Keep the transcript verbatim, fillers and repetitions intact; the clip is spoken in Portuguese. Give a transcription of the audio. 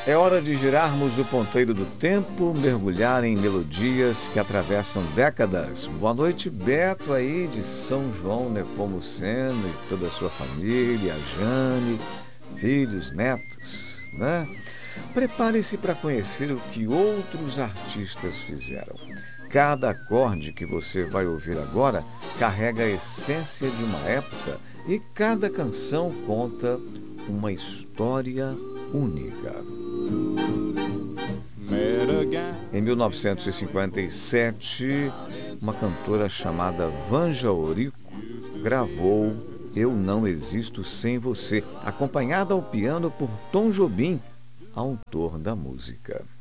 É hora de girarmos o ponteiro do tempo, mergulhar em melodias que atravessam décadas. Boa noite, Beto, aí de São João Nepomuceno e toda a sua família, a Jane, filhos, netos, né? Prepare-se para conhecer o que outros artistas fizeram. Cada acorde que você vai ouvir agora carrega a essência de uma época e cada canção conta uma história única. Em mil novecentos e cinquenta e sete, uma cantora chamada Vanja Eurico gravou Eu Não Existo Sem Você, acompanhada ao piano por Tom Jobim, autor da música.